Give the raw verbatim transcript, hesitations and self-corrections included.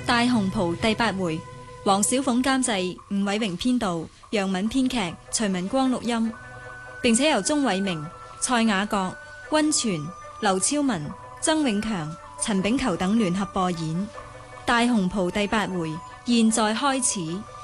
大紅袍第八回，黃小鳳監製，伍偉榮編導，楊敏編劇，徐文光錄音，並且由鍾偉明、蔡雅閣、溫泉、劉超文、曾永強、陳炳球等聯合播演。大紅袍第八回，現在開始。